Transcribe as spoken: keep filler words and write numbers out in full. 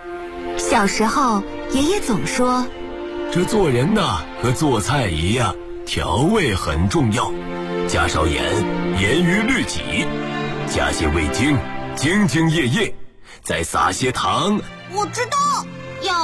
小时候，爷爷总说， 这做人呐，和做菜一样，调味很重要。加少盐，严于律己；加些味精，兢兢业业；再撒些糖。 我知道。